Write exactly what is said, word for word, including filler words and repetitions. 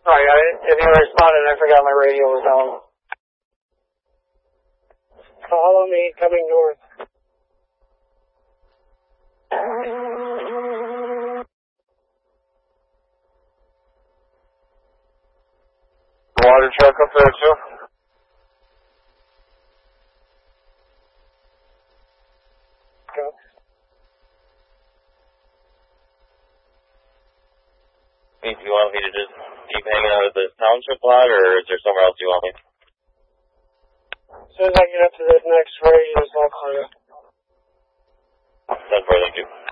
Sorry, I, if you responded, I forgot my radio was on. Follow me, coming north. Water truck up there too? Go. Do you want me to just keep hanging out at this township lot, or is there somewhere else you want me? As soon as I get up to this next radius, I'll call you. ten four, thank you.